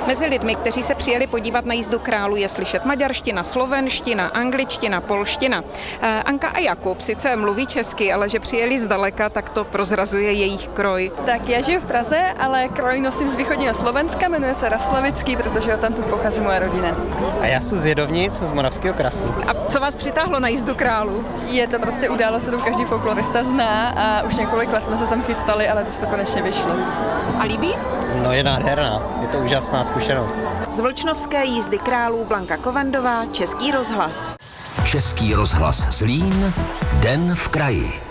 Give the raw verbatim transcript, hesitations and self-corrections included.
Mezi lidmi, kteří se přijeli podívat na jízdu králů, je slyšet maďarština, slovenština, angličtina, polština. Anka a Jakub sice mluví česky, ale že přijeli zdaleka, tak to prozrazuje jejich kroj. Tak já žiju v Praze, ale kroj nosím z východního Slovenska, jmenuje se Raslavický, protože ho tam tu pochází moje rodina. A já jsem z Jedovnic, z Moravského Krasu. A co vás přitáhlo na jízdu králů? Je to prostě událost, se tu každý folklorista zná a už několik let jsme se sem chystali, ale to konečně vyšlo. A líbí? No je nádherná, je to úžasná zkušenost. Z vlčnovské jízdy králů Blanka Kovandová, Český rozhlas. Český rozhlas Zlín, Den v kraji.